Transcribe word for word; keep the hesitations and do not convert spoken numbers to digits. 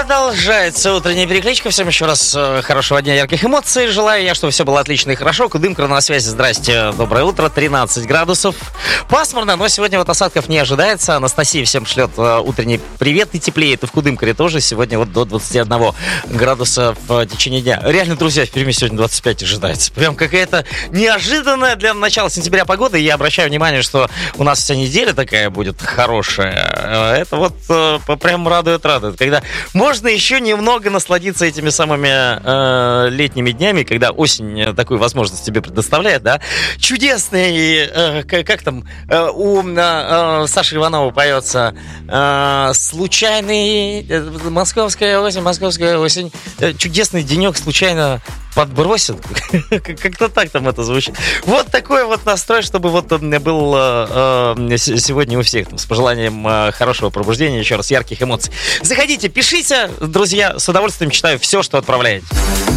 Продолжается утренняя перекличка. Всем еще раз э, хорошего дня, ярких эмоций. Желаю я, чтобы все было отлично и хорошо. Кудымка на связи. Здрасте, доброе утро. тринадцать градусов. Пасмурно, но сегодня вот осадков не ожидается. Анастасия всем шлет э, утренний привет. И теплеет и в Кудымкаре тоже. Сегодня вот до двадцати одного градуса в течение дня. Реально, друзья, в Перми сегодня двадцать пять ожидается. Прям какая-то неожиданная для начала сентября погода. И я обращаю внимание, что у нас вся неделя такая будет хорошая. Это вот э, прям радует, радует. Когда можно еще немного насладиться этими самыми э, летними днями, когда осень такую возможность тебе предоставляет, да. Чудесный, э, как, как там, э, у э, Саши Иванова поется э, случайный, э, московская осень, московская осень, э, чудесный денек случайно подбросит. Как-то так там это звучит. Вот такой вот настрой, чтобы вот он был э, сегодня у всех. С пожеланием э, хорошего пробуждения, еще раз ярких эмоций. Заходите, пишите, друзья, с удовольствием читаю все, что отправляете.